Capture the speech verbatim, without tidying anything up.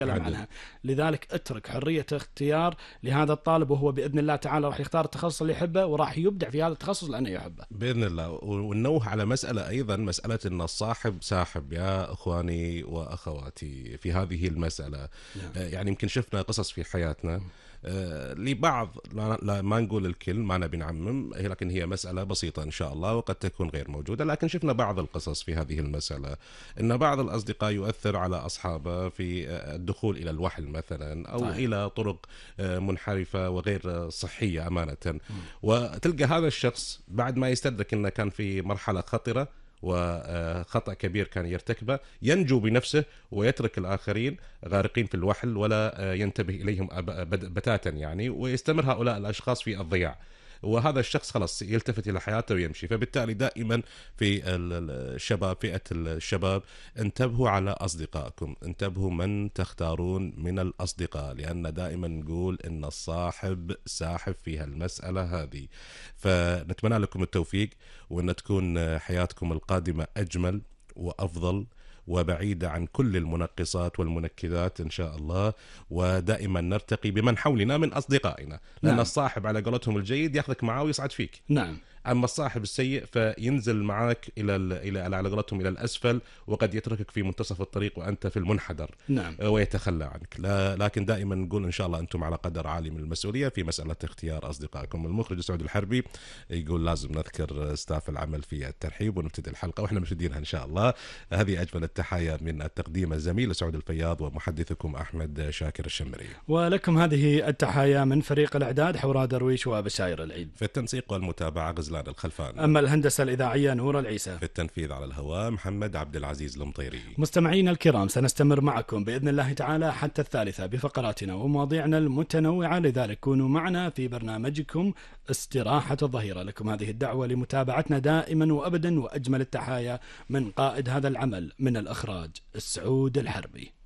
عنها. لذلك اترك حرية اختيار لهذا الطالب، وهو بإذن الله تعالى راح يختار التخصص اللي يحبه وراح يبدع في هذا التخصص لأنه يحبه بإذن الله. وننوه على مسألة أيضا، مسألة أن الصاحب ساحب يا أخواني وأخواتي في هذه المسألة. نعم. يعني يمكن شفنا قصص في حياتنا م. آه لبعض، لا, لا ما نقول الكل، ما نبي نعمم، لكن هي مسألة بسيطة إن شاء الله وقد تكون غير موجودة، لكن شفنا بعض القصص في هذه المسألة أن بعض الأصدقاء يؤثر على أصحابه في الدخول إلى الوحل مثلا، أو طيب. إلى طرق منحرفة وغير صحية أمانة م. وتلقى هذا الشخص بعد ما يستدرك أنه كان في مرحلة خطرة وخطأ كبير كان يرتكبه، ينجو بنفسه ويترك الآخرين غارقين في الوحل ولا ينتبه إليهم بتاتا يعني، ويستمر هؤلاء الأشخاص في الضياع، وهذا الشخص خلاص يلتفت إلى حياته ويمشي. فبالتالي دائما في الشباب، فئة الشباب، انتبهوا على أصدقائكم، انتبهوا من تختارون من الأصدقاء، لأن دائما نقول إن الصاحب ساحب في المسألة هذه. فنتمنى لكم التوفيق، وأن تكون حياتكم القادمة أجمل وأفضل وبعيدة عن كل المنقصات والمنكدات إن شاء الله، ودائما نرتقي بمن حولنا من أصدقائنا، لأن نعم. الصاحب على قولتهم الجيد يأخذك معه ويصعد فيك. نعم. أما الصاحب السيء فينزل معك إلى إلى على قولتهم إلى الأسفل، وقد يتركك في منتصف الطريق وأنت في المنحدر. نعم. ويتخلى عنك. لا لكن دائما نقول إن شاء الله أنتم على قدر عالي من المسؤولية في مسألة اختيار أصدقائكم. المخرج سعود الحربي يقول لازم نذكر ستاف العمل في الترحيب ونبتدي الحلقة، وإحنا مبتدينها إن شاء الله. هذه أجمل التحايا من التقديم الزميل سعود الفياض ومحدثكم أحمد شاكر الشمري، ولكم هذه التحايا من فريق الإعداد حورا درويش وبشاير العيد، في التنسيق والمتابعة غزلان الخلفان، أما الهندسة الإذاعية نور العيسى، في التنفيذ على الهواء محمد عبد العزيز المطيري. مستمعينا الكرام، سنستمر معكم بإذن الله تعالى حتى الثالثة بفقراتنا ومواضيعنا المتنوعة، لذلك كونوا معنا في برنامجكم استراحة الظهيرة. لكم هذه الدعوة لمتابعتنا دائما وأبدا، وأجمل التحايا من قائد هذا العمل من الإخراج سعود الحربي.